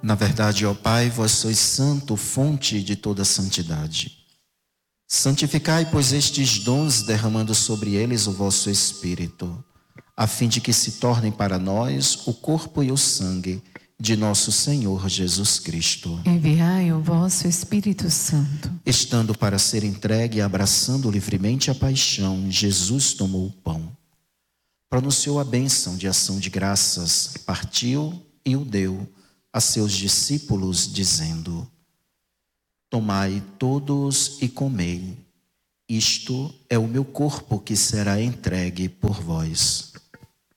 Na verdade, ó Pai, vós sois santo, fonte de toda santidade. Santificai, pois, estes dons, derramando sobre eles o vosso Espírito, a fim de que se tornem para nós o corpo e o sangue de nosso Senhor Jesus Cristo. Enviai o vosso Espírito Santo. Estando para ser entregue e abraçando livremente a paixão, Jesus tomou o pão. Pronunciou a bênção de ação de graças, partiu e o deu a seus discípulos, dizendo: Tomai todos e comei. Isto é o meu corpo que será entregue por vós.